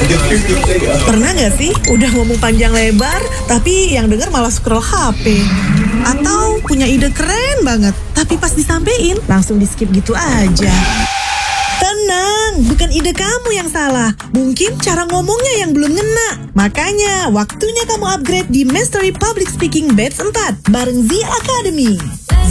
Pernah gak sih udah ngomong panjang lebar, tapi yang denger malah scroll HP? Atau punya ide keren banget, tapi pas disampein langsung di skip gitu aja? Tenang, bukan ide kamu yang salah. Mungkin cara ngomongnya yang belum ngena. Makanya, waktunya kamu upgrade di Mastery Public Speaking Batch 4 bareng Z Academy. Z